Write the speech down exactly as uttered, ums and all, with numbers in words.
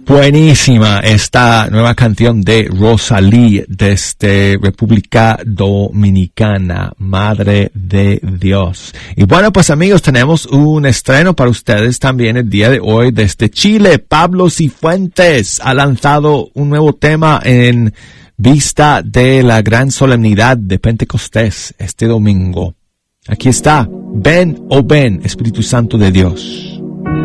Buenísima esta nueva canción de Rosalí desde República Dominicana, Madre de Dios. Y bueno, pues amigos, tenemos un estreno para ustedes también el día de hoy desde Chile. Pablo Cifuentes ha lanzado un nuevo tema en vista de la gran solemnidad de Pentecostés este domingo. Aquí está, ven, oh ven, Espíritu Santo de Dios.